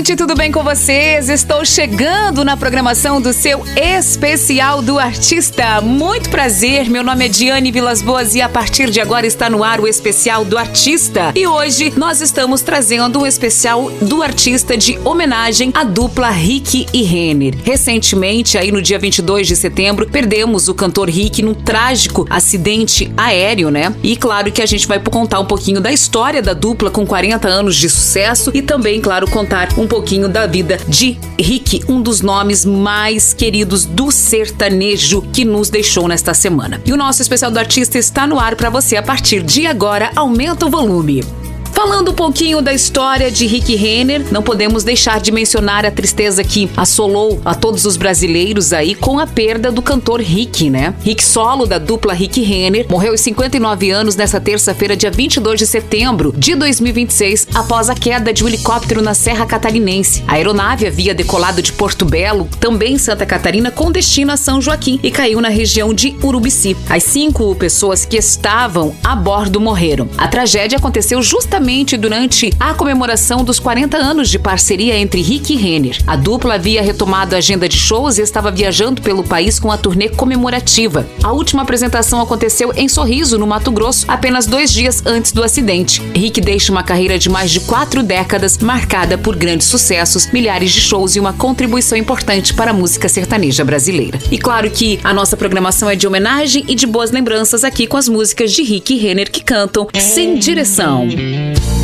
gente, tudo bem com vocês? Estou chegando na programação do seu Especial do Artista. Muito prazer, meu nome é Diane Vilas Boas e a partir de agora está no ar o Especial do Artista. E hoje nós estamos trazendo um especial do artista de homenagem à dupla Rick e Renner. Recentemente, aí no dia 22 de setembro, perdemos o cantor Rick num trágico acidente aéreo, né? E claro que a gente vai contar um pouquinho da história da dupla com 40 anos de sucesso e também, claro, contar um pouquinho da vida de Rick, um dos nomes mais queridos do sertanejo que nos deixou nesta semana. E o nosso Especial do Artista está no ar para você a partir de agora. Aumenta o volume. Falando um pouquinho da história de Rick e Renner, não podemos deixar de mencionar a tristeza que assolou a todos os brasileiros aí com a perda do cantor Rick, né? Rick solo da dupla Rick e Renner morreu aos 59 anos nesta terça-feira, dia 22 de setembro de 2026, após a queda de um helicóptero na Serra Catarinense. A aeronave havia decolado de Porto Belo, também em Santa Catarina, com destino a São Joaquim e caiu na região de Urubici. As 5 pessoas que estavam a bordo morreram. A tragédia aconteceu justamente durante a comemoração dos 40 anos de parceria entre Rick e Renner. A dupla havia retomado a agenda de shows e estava viajando pelo país com a turnê comemorativa. A última apresentação aconteceu em Sorriso, no Mato Grosso, apenas 2 dias antes do acidente. Rick deixa uma carreira de mais de 4 décadas, marcada por grandes sucessos, milhares de shows e uma contribuição importante para a música sertaneja brasileira. E claro que a nossa programação é de homenagem e de boas lembranças aqui com as músicas de Rick e Renner que cantam Sem Direção.